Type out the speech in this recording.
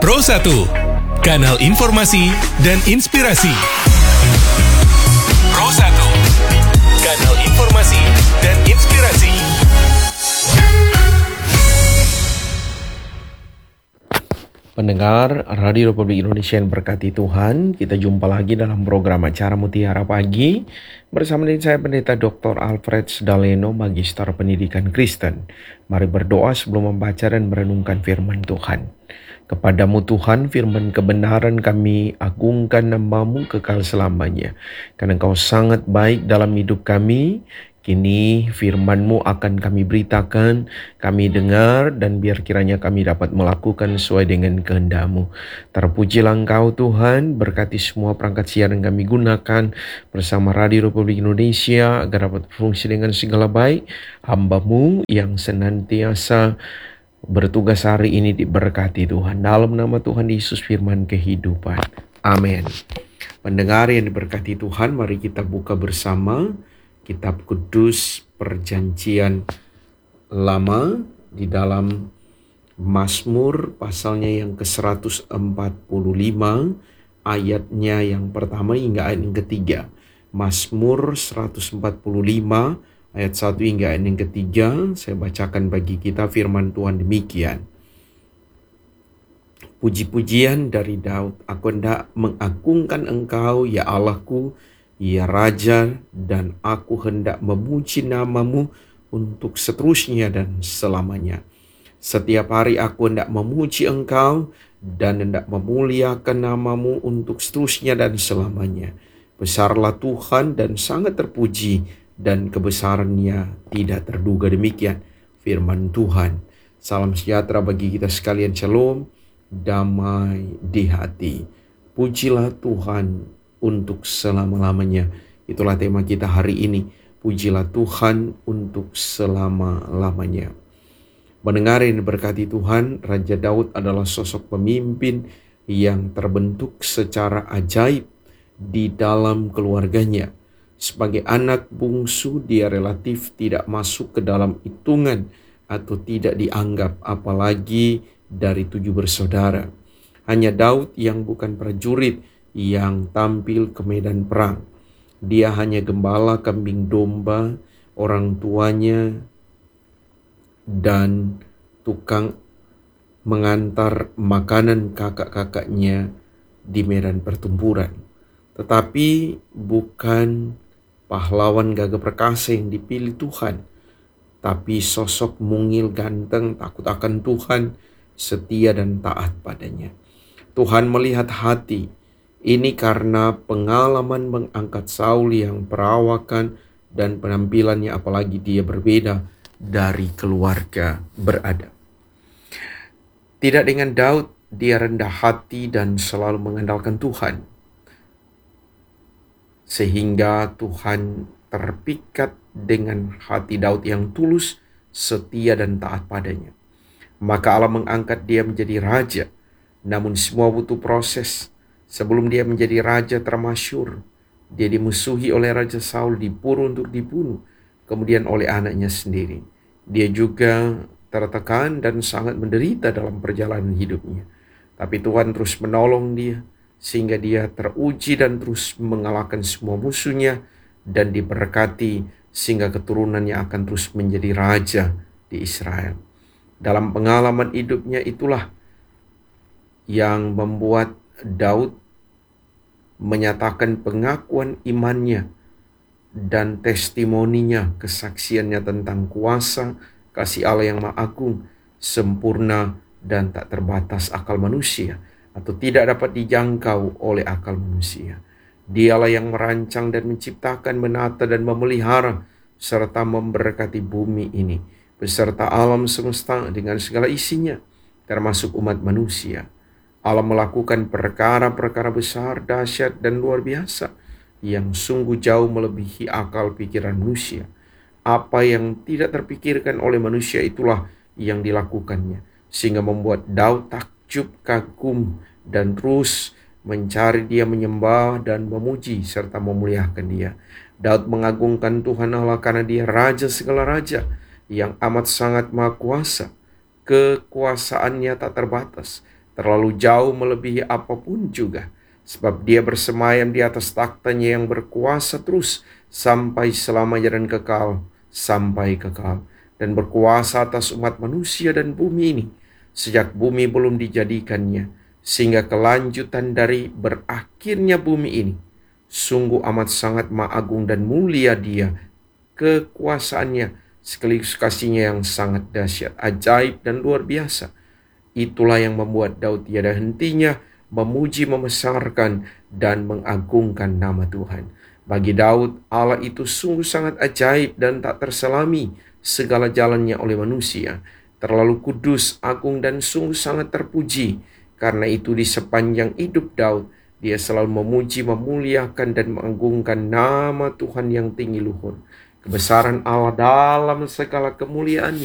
Pro 1, kanal informasi dan inspirasi. Pro 1, kanal informasi dan inspirasi. Pendengar Radio Republik Indonesia yang berkati Tuhan, kita jumpa lagi dalam program acara Mutiara Pagi bersama dengan saya Pendeta Dr. Alfred Sdaleno, Magister Pendidikan Kristen. Mari berdoa sebelum membaca dan merenungkan firman Tuhan. Kepadamu Tuhan, firman kebenaran kami agungkan nama-Mu kekal selamanya. Karena Engkau sangat baik dalam hidup kami. Kini firman-Mu akan kami beritakan, kami dengar, dan biar kiranya kami dapat melakukan sesuai dengan kehendak-Mu. Terpujilah Engkau Tuhan, berkati semua perangkat siaran kami gunakan bersama Radio Republik Indonesia agar dapat berfungsi dengan segala baik. Hamba-Mu yang senantiasa bertugas hari ini diberkati Tuhan. Dalam nama Tuhan Yesus firman kehidupan. Amin. Pendengar yang diberkati Tuhan, mari kita buka bersama Kitab Kudus Perjanjian Lama di dalam Mazmur pasalnya yang ke-145 ayatnya yang pertama hingga ayat yang ketiga. Mazmur 145 ayat 1 hingga ayat yang ketiga. Saya bacakan bagi kita firman Tuhan demikian. Puji-pujian dari Daud, aku hendak mengagungkan Engkau ya Allahku, ya Raja, dan aku hendak memuji nama-Mu untuk seterusnya dan selamanya. Setiap hari aku hendak memuji Engkau dan hendak memuliakan nama-Mu untuk seterusnya dan selamanya. Besarlah Tuhan dan sangat terpuji, dan kebesarannya tidak terduga. Demikian firman Tuhan. Salam sejahtera bagi kita sekalian. Shalom, damai di hati. Pujilah Tuhan untuk selama-lamanya. Itulah tema kita hari ini. Pujilah Tuhan untuk selama-lamanya. Mendengar yang diberkati Tuhan, Raja Daud adalah sosok pemimpin yang terbentuk secara ajaib di dalam keluarganya. Sebagai anak bungsu, dia relatif tidak masuk ke dalam hitungan atau tidak dianggap, apalagi dari 7 bersaudara. Hanya Daud yang bukan prajurit yang tampil ke medan perang. Dia hanya gembala kambing domba, orang tuanya, dan tukang mengantar makanan kakak-kakaknya di medan pertempuran. Tetapi bukan pahlawan gagah perkasa yang dipilih Tuhan, tapi sosok mungil ganteng, takut akan Tuhan, setia dan taat padanya. Tuhan melihat hati. Ini karena pengalaman mengangkat Saul yang perawakan dan penampilannya, apalagi dia berbeda dari keluarga beradab. Tidak dengan Daud, dia rendah hati dan selalu mengandalkan Tuhan. Sehingga Tuhan terpikat dengan hati Daud yang tulus, setia dan taat padanya. Maka Allah mengangkat dia menjadi raja. Namun semua butuh proses. Sebelum dia menjadi raja termasyur, dia dimusuhi oleh Raja Saul, diburu untuk dibunuh, kemudian oleh anaknya sendiri. Dia juga tertekan dan sangat menderita dalam perjalanan hidupnya. Tapi Tuhan terus menolong dia, sehingga dia teruji dan terus mengalahkan semua musuhnya, dan diberkati sehingga keturunannya akan terus menjadi raja di Israel. Dalam pengalaman hidupnya itulah yang membuat Daud menyatakan pengakuan imannya dan testimoninya, kesaksiannya tentang kuasa kasih Allah yang Maha Agung, sempurna dan tak terbatas akal manusia, atau tidak dapat dijangkau oleh akal manusia. Dialah yang merancang dan menciptakan, menata dan memelihara, serta memberkati bumi ini, beserta alam semesta dengan segala isinya, termasuk umat manusia. Allah melakukan perkara-perkara besar, dahsyat, dan luar biasa yang sungguh jauh melebihi akal pikiran manusia. Apa yang tidak terpikirkan oleh manusia itulah yang dilakukannya, sehingga membuat Daud takjub, kagum, dan terus mencari dia, menyembah dan memuji serta memuliakan dia. Daud mengagungkan Tuhan Allah karena dia raja segala raja yang amat sangat maha kuasa. Kekuasaannya tak terbatas, terlalu jauh melebihi apapun juga. Sebab Dia bersemayam di atas taktanya yang berkuasa terus sampai selamanya dan kekal, sampai kekal. Dan berkuasa atas umat manusia dan bumi ini, sejak bumi belum dijadikannya, sehingga kelanjutan dari berakhirnya bumi ini. Sungguh amat sangat agung dan mulia Dia, kekuasaannya, sekaligus kasihnya yang sangat dahsyat, ajaib dan luar biasa. Itulah yang membuat Daud tiada hentinya memuji, membesarkan, dan mengagungkan nama Tuhan. Bagi Daud, Allah itu sungguh sangat ajaib dan tak terselami segala jalannya oleh manusia. Terlalu kudus, agung, dan sungguh sangat terpuji. Karena itu di sepanjang hidup Daud, dia selalu memuji, memuliakan, dan mengagungkan nama Tuhan yang tinggi luhur. Kebesaran Allah dalam segala kemuliaannya